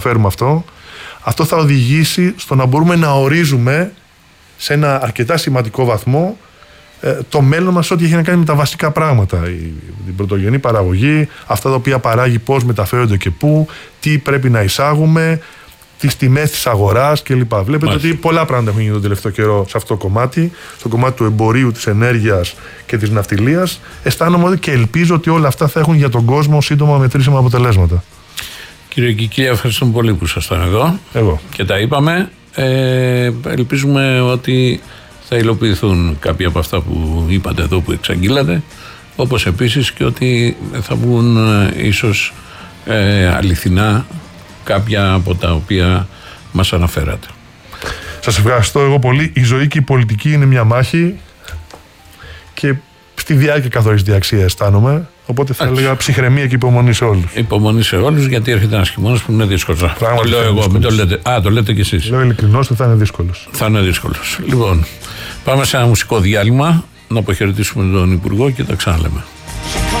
φέρουμε αυτό θα οδηγήσει στο να μπορούμε να ορίζουμε σε ένα αρκετά σημαντικό βαθμό το μέλλον μας, ό,τι έχει να κάνει με τα βασικά πράγματα. Την πρωτογενή παραγωγή, αυτά τα οποία παράγει, πώς μεταφέρονται και πού, τι πρέπει να εισάγουμε, τις τιμές της αγοράς κλπ. Βλέπετε ότι πολλά πράγματα έχουν γίνει τον τελευταίο καιρό σε αυτό το κομμάτι, στο κομμάτι του εμπορίου, της ενέργειας και της ναυτιλίας. Αισθάνομαι ότι και ελπίζω ότι όλα αυτά θα έχουν για τον κόσμο σύντομα μετρήσιμα αποτελέσματα. Κύριε Κικίλια, ευχαριστούμε πολύ που ήσασταν εδώ. Εγώ. Και τα είπαμε. Ελπίζουμε ότι θα υλοποιηθούν κάποια από αυτά που είπατε εδώ, που εξαγγείλατε, όπως επίσης και ότι θα βγουν ίσως αληθινά κάποια από τα οποία μας αναφέρατε. Σας ευχαριστώ εγώ πολύ. Η ζωή και η πολιτική είναι μια μάχη και στη διάρκεια καθορίζεται η αξία, αισθάνομαι. Οπότε θα έλεγα ψυχραιμία και υπομονή σε όλους. Υπομονή σε όλους, γιατί έρχεται ένας χειμώνας που είναι δύσκολος. Το λέω εγώ, μην το λέτε. Το λέτε κι εσείς. Λέω ειλικρινώς ότι θα είναι δύσκολος. Θα είναι δύσκολος. Λοιπόν, πάμε σε ένα μουσικό διάλειμμα, να αποχαιρετήσουμε τον Υπουργό και τα ξαναλέμε.